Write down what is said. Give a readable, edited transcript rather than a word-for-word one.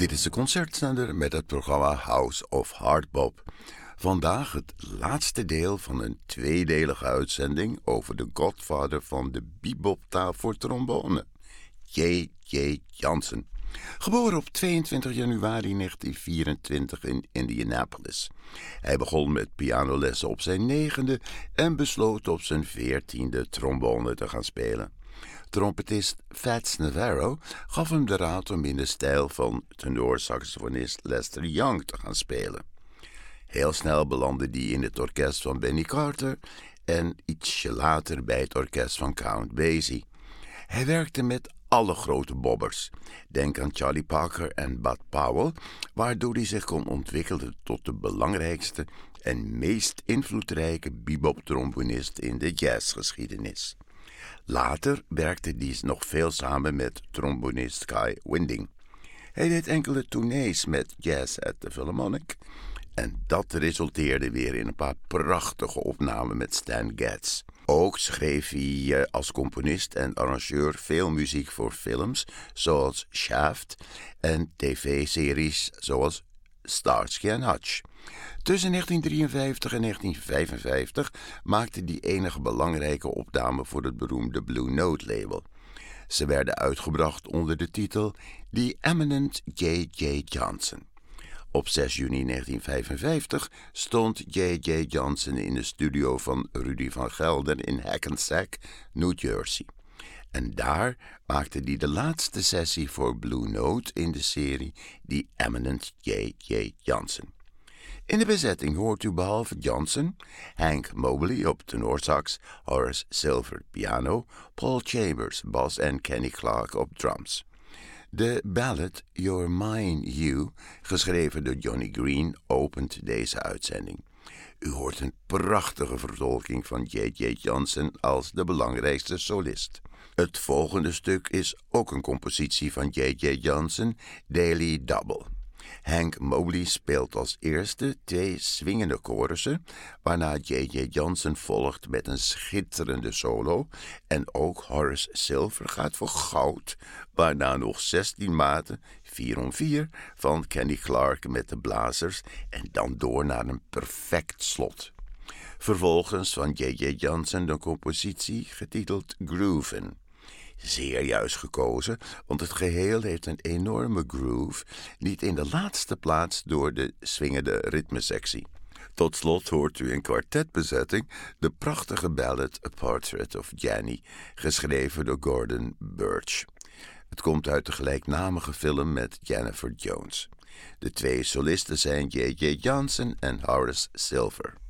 Dit is de concertzender met het programma House of Hardbop. Vandaag het laatste deel van een tweedelige uitzending over de godvader van de beboptaal voor trombone, J.J. Jansen. Geboren op 22 januari 1924 in Indianapolis. Hij begon met pianolessen op zijn 9e en besloot op zijn 14e trombone te gaan spelen. Trompetist Fats Navarro gaf hem de raad om in de stijl van tenorsaxofonist Lester Young te gaan spelen. Heel snel belandde hij in het orkest van Benny Carter en ietsje later bij het orkest van Count Basie. Hij werkte met alle grote bobbers. Denk aan Charlie Parker en Bud Powell, waardoor hij zich kon ontwikkelen tot de belangrijkste en meest invloedrijke bebop-trombonist in de jazzgeschiedenis. Later werkte hij nog veel samen met trombonist Kai Winding. Hij deed enkele tournees met Jazz at the Philharmonic en dat resulteerde weer in een paar prachtige opnamen met Stan Getz. Ook schreef hij als componist en arrangeur veel muziek voor films zoals Shaft en tv-series zoals Starsky and Hutch. Tussen 1953 en 1955 maakte hij enige belangrijke opnamen voor het beroemde Blue Note label. Ze werden uitgebracht onder de titel The Eminent J.J. Jansen. Op 6 juni 1955 stond J.J. Jansen in de studio van Rudy van Gelder in Hackensack, New Jersey. En daar maakte hij de laatste sessie voor Blue Note in de serie The Eminent J.J. Jansen. In de bezetting hoort u behalve Jansen, Hank Mobley op tenorsax, Horace Silver piano, Paul Chambers bas en Kenny Clarke op drums. De ballad You're Mine You, geschreven door Johnny Green, opent deze uitzending. U hoort een prachtige vertolking van J.J. Jansen als de belangrijkste solist. Het volgende stuk is ook een compositie van J.J. Jansen, Daily Double. Hank Mobley speelt als eerste 2 swingende chorussen, waarna J.J. Jansen volgt met een schitterende solo en ook Horace Silver gaat voor goud, waarna nog 16 maten, 4-4, van Kenny Clarke met de blazers en dan door naar een perfect slot. Vervolgens van J.J. Jansen de compositie getiteld Grooven. Zeer juist gekozen, want het geheel heeft een enorme groove, niet in de laatste plaats door de swingende ritmesectie. Tot slot hoort u in kwartetbezetting de prachtige ballad A Portrait of Jenny, geschreven door Gordon Birch. Het komt uit de gelijknamige film met Jennifer Jones. De 2 solisten zijn J.J. Jansen en Horace Silver.